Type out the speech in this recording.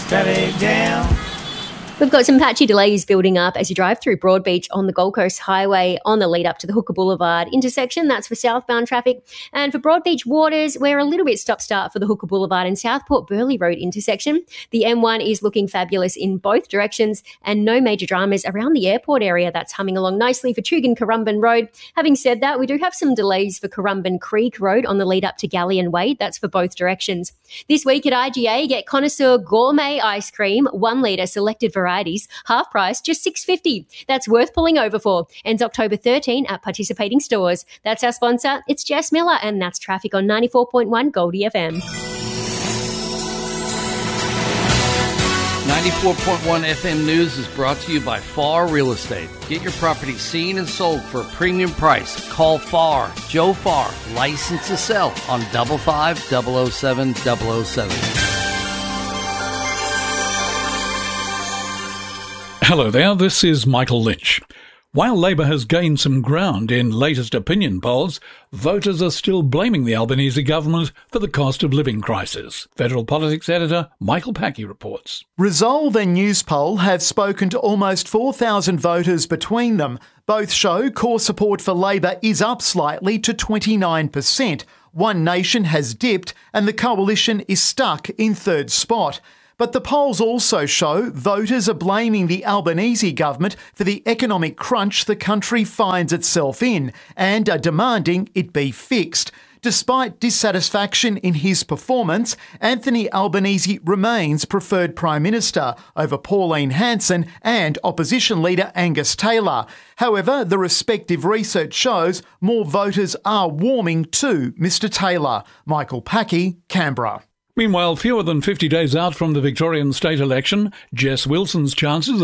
traffic jam. We've got some patchy delays building up as you drive through Broadbeach on the Gold Coast Highway on the lead up to the Hooker Boulevard intersection. That's for southbound traffic. And for Broadbeach Waters, we're a little bit stop-start for the Hooker Boulevard and Southport Burleigh Road intersection. The M1 is looking fabulous in both directions and no major dramas around the airport area. That's humming along nicely for Tugun-Currumbin Road. Having said that, we do have some delays for Currumbin Creek Road on the lead up to Galleon Way. That's for both directions. This week at IGA, get Connoisseur Gourmet Ice Cream, 1 litre, selected varieties, half price, just $6.50. That's worth pulling over for. Ends October 13 at participating stores. That's our sponsor. It's Jess Miller, and that's traffic on 94.1 Goldie FM. 94.1 FM News is brought to you by Farr Real Estate. Get your property seen and sold for a premium price. Call Farr, Joe Farr, licensed to sell on 55007-007. Hello there, this is Michael Lynch. While Labour has gained some ground in latest opinion polls, voters are still blaming the Albanese government for the cost of living crisis. Federal Politics editor Michael Packey reports. Resolve and Newspoll have spoken to almost 4,000 voters between them. Both show core support for Labour is up slightly to 29%. One Nation has dipped and the coalition is stuck in third spot. But the polls also show voters are blaming the Albanese government for the economic crunch the country finds itself in and are demanding it be fixed. Despite dissatisfaction in his performance, Anthony Albanese remains preferred Prime Minister over Pauline Hanson and opposition leader Angus Taylor. However, the respective research shows more voters are warming to Mr Taylor. Michael Packey, Canberra. Meanwhile, fewer than 50 days out from the Victorian state election, Jess Wilson's chances